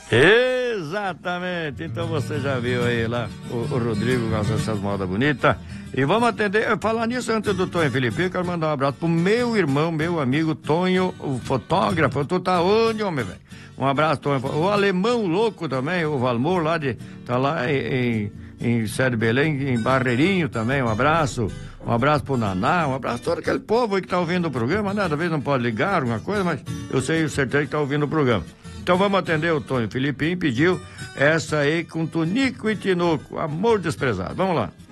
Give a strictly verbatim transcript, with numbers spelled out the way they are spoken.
Exatamente, então você já viu aí lá o, o Rodrigo com essas modas bonitas. E vamos atender, falar nisso antes do Tonho Felipe, eu quero mandar um abraço pro meu irmão, meu amigo Tonho, o fotógrafo. Tu tá onde, homem, velho? Um abraço, Tonho. O alemão louco também, o Valmor lá de, tá lá em, em, em Sede Belém, em Barreirinho também, um abraço. Um abraço pro Naná, um abraço todo aquele povo aí que tá ouvindo o programa, né? Às vezes não pode ligar, alguma coisa, mas eu sei, eu certeza que tá ouvindo o programa. Então vamos atender o Tonho. Filipinho pediu essa aí com Tunico e Tinoco, Amor Desprezado. Vamos lá.